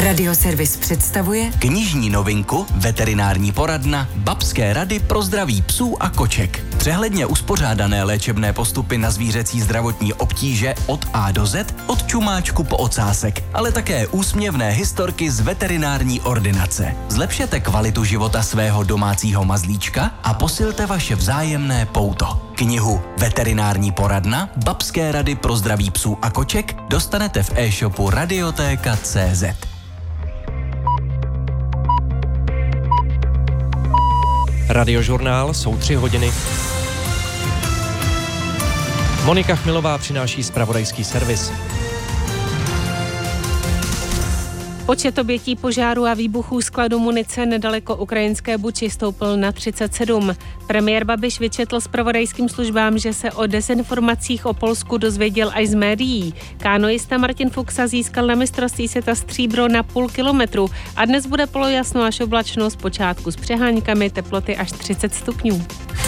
Radioservis představuje knižní novinku Veterinární poradna Babské rady pro zdraví psů a koček. Přehledně uspořádané léčebné postupy na zvířecí zdravotní obtíže od A do Z, od čumáčku po ocásek, ale také úsměvné historky z veterinární ordinace. Zlepšete kvalitu života svého domácího mazlíčka a posilte vaše vzájemné pouto. Knihu Veterinární poradna Babské rady pro zdraví psů a koček dostanete v e-shopu Radioteka.cz. Radiožurnál, jsou 3 hodiny. Monika Chmilová přináší zpravodajský servis. Počet obětí požáru a výbuchů skladu munice nedaleko ukrajinské Buči stoupl na 37. Premiér Babiš vyčetl zpravodajským službám, že se o dezinformacích o Polsku dozvěděl až z médií. Kanoista Martin Fuxa získal na mistrovství světa stříbro na půl kilometru a dnes bude polojasno až oblačno, zpočátku s přeháňkami, teploty až 30 stupňů.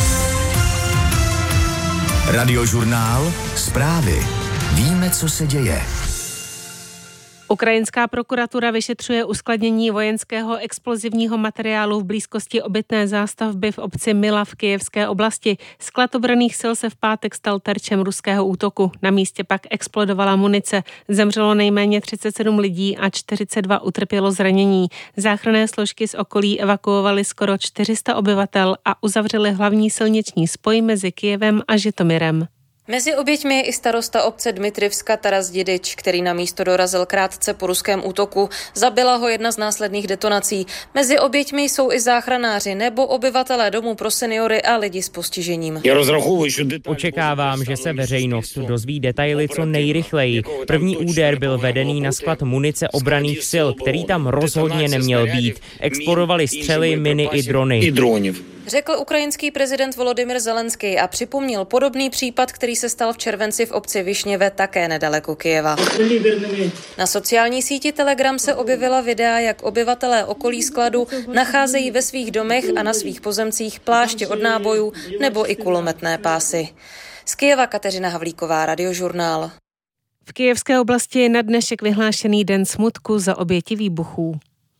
Radiožurnál, zprávy. Víme, co se děje. Ukrajinská prokuratura vyšetřuje uskladnění vojenského explozivního materiálu v blízkosti obytné zástavby v obci Mila v Kyjevské oblasti. Sklad obranných sil se v pátek stal terčem ruského útoku. Na místě pak explodovala munice. Zemřelo nejméně 37 lidí a 42 utrpělo zranění. Záchranné složky z okolí evakuovaly skoro 400 obyvatel a uzavřely hlavní silniční spoj mezi Kyjevem a Žitomirem. Mezi oběťmi je i starosta obce Dmitrivska Taras Didič, který na místo dorazil krátce po ruském útoku. Zabila ho jedna z následných detonací. Mezi oběťmi jsou i záchranáři nebo obyvatelé domů pro seniory a lidi s postižením. Očekávám, že se veřejnost dozví detaily co nejrychleji. První úder byl vedený na sklad munice obranných sil, který tam rozhodně neměl být. Explodovaly střely, miny i drony. Řekl ukrajinský prezident Volodymyr Zelenský a připomněl podobný případ, který se stal v červenci v obci Višněve, také nedaleko Kyjeva. Na sociální síti Telegram se objevila videa, jak obyvatelé okolí skladu nacházejí ve svých domech a na svých pozemcích pláště od nábojů nebo i kulometné pásy. Z Kyjeva Kateřina Havlíková, Radiožurnál. V Kyjevské oblasti je na dnešek vyhlášený den smutku za oběti výbuchů.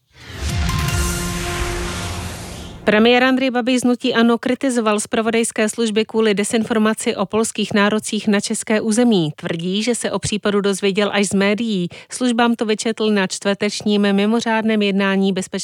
Premiér Andrej Babiš z hnutí ANO kritizoval zpravodajské služby kvůli dezinformaci o polských nárocích na české území. Tvrdí, že se o případu dozvěděl až z médií. Službám to vyčetl na čtvrtečním mimořádném jednání